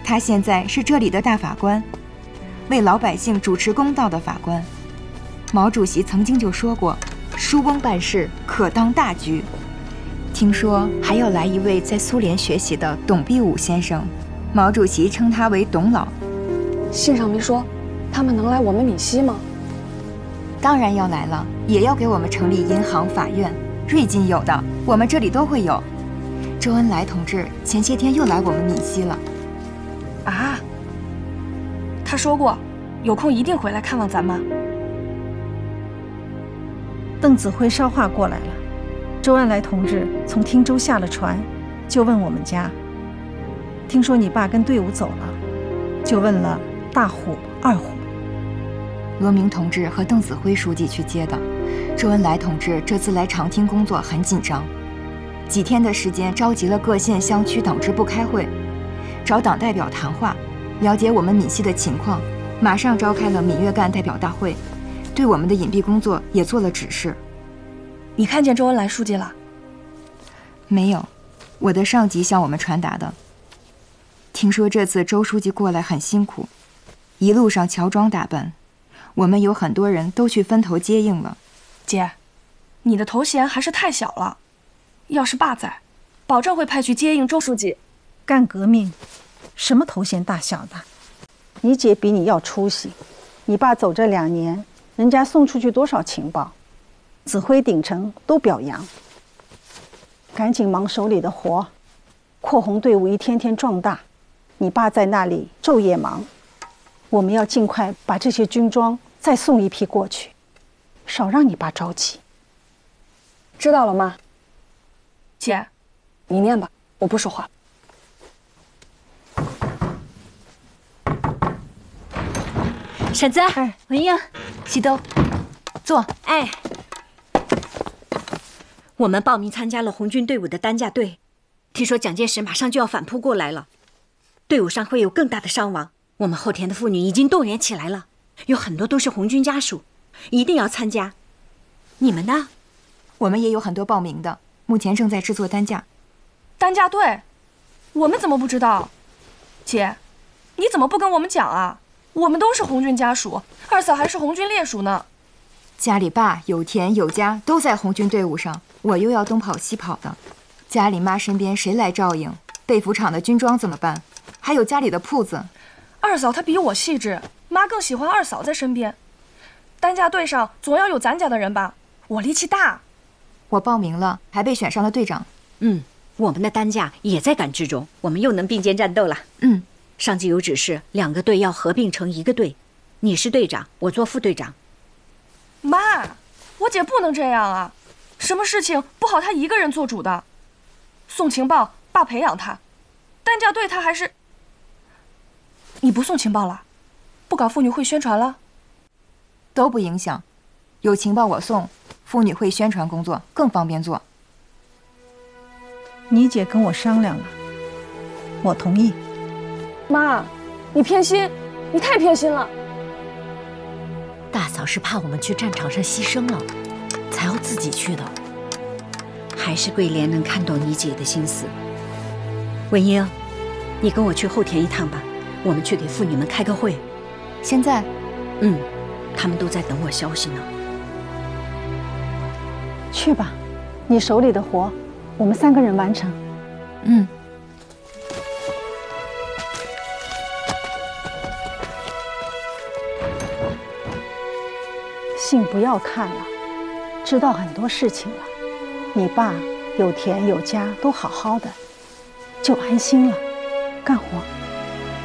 他现在是这里的大法官，为老百姓主持公道的法官。毛主席曾经就说过，书翁办事可当大局。听说还要来一位在苏联学习的董必武先生，毛主席称他为董老。 信上没说，他们能来我们闽西吗？ 当然要来了，也要给我们成立银行、法院，瑞金有的，我们这里都会有。周恩来同志前些天又来我们闽西了。 啊？他说过，有空一定回来看望咱们。 邓子恢捎话过来了，周恩来同志从汀州下了船，就问我们家。听说你爸跟队伍走了，就问了大虎、二虎。 罗明同志和邓子恢书记去接的。周恩来同志这次来长汀工作很紧张，几天的时间召集了各县乡区党支部开会，找党代表谈话，了解我们闽西的情况，马上召开了闽粤赣代表大会，对我们的隐蔽工作也做了指示。 你看见周恩来书记了？ 没有，我的上级向我们传达的。听说这次周书记过来很辛苦，一路上乔装打扮，我们有很多人都去分头接应了。 姐，你的头衔还是太小了，要是爸在，保证会派去接应周书记。 干革命，什么头衔大小的？你姐比你要出息，你爸走这2年，人家送出去多少情报，指挥顶层都表扬。赶紧忙手里的活，扩红队伍一天天壮大，你爸在那里昼夜忙。我们要尽快把这些军装再送一批过去，少让你爸着急。 知道了妈。姐，你念吧，我不说话。 婶子，文英， 西兜，坐。 哎，我们报名参加了红军队伍的担架队，听说蒋介石马上就要反扑过来了，队伍上会有更大的伤亡。我们后田的妇女已经动员起来了，有很多都是红军家属，一定要参加。你们呢？ 我们也有很多报名的，目前正在制作担架。 担架队，我们怎么不知道？姐，你怎么不跟我们讲啊？我们都是红军家属，二嫂还是红军烈属呢。 家里爸有田有家都在红军队伍上，我又要东跑西跑的，家里妈身边谁来照应？被服厂的军装怎么办？还有家里的铺子。 二嫂她比我细致，妈更喜欢二嫂在身边。担架队上总要有咱家的人吧？我力气大。 我报名了，还被选上了队长。 我们的担架也在赶制中，我们又能并肩战斗了。上级有指示，2个队要合并成1个队，你是队长，我做副队长。 妈，我姐不能这样啊！什么事情不好她一个人做主的。送情报，爸培养她；担架队她还是……你不送情报了？不搞妇女会宣传了？ 都不影响，有情报我送，妇女会宣传工作更方便做。 你姐跟我商量了，我同意。 妈，你偏心，你太偏心了。 大嫂是怕我们去战场上牺牲了，才要自己去的。还是桂莲能看懂你姐的心思。文英，你跟我去后田一趟吧，我们去给妇女们开个会。 现在？ 他们都在等我消息呢。 去吧，你手里的活，我们3个人完成。信不要看了，知道很多事情了。你爸有田有家，都好好的，就安心了，干活。